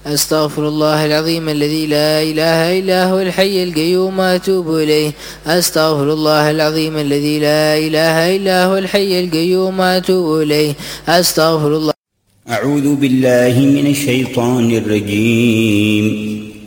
أستغفر الله العظيم الذي لا إله إلا هو الحي القيوم وأتوب إليه. أستغفر الله العظيم الذي لا إله إلا هو الحي القيوم وأتوب إليه. أستغفر الله. أعوذ بالله من الشيطان الرجيم.